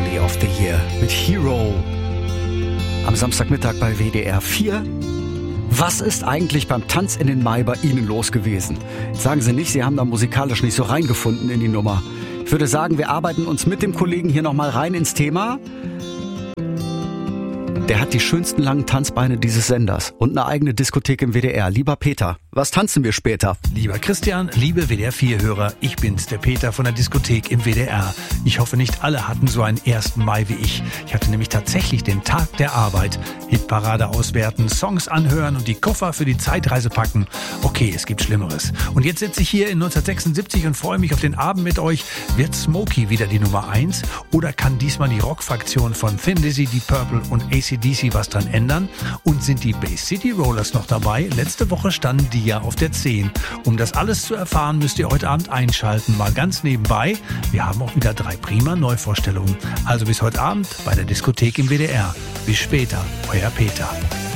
Melody of the Year mit Hero. Am Samstagmittag bei WDR 4. Was ist eigentlich beim Tanz in den Mai bei Ihnen los gewesen? Jetzt sagen Sie nicht, Sie haben da musikalisch nicht so reingefunden in die Nummer. Ich würde sagen, wir arbeiten uns mit dem Kollegen hier nochmal rein ins Thema. Der hat die schönsten langen Tanzbeine dieses Senders und eine eigene Diskothek im WDR. Lieber Peter, was tanzen wir später? Lieber Christian, liebe WDR 4-Hörer, ich bin's, der Peter von der Diskothek im WDR. Ich hoffe, nicht alle hatten so einen 1. Mai wie ich. Ich hatte nämlich tatsächlich den Tag der Arbeit. Hitparade auswerten, Songs anhören und die Koffer für die Zeitreise packen. Okay, es gibt Schlimmeres. Und jetzt sitze ich hier in 1976 und freue mich auf den Abend mit euch. Wird Smokey wieder die Nummer 1 oder kann diesmal die Rockfraktion von Thin Lizzy, Deep Purple und AC/DC was dran ändern? Und sind die Bay City Rollers noch dabei? Letzte Woche standen die ja auf der 10. Um das alles zu erfahren, müsst ihr heute Abend einschalten. Mal ganz nebenbei, wir haben auch wieder 3 prima Neuvorstellungen. Also bis heute Abend bei der Diskothek im WDR. Bis später, euer Peter.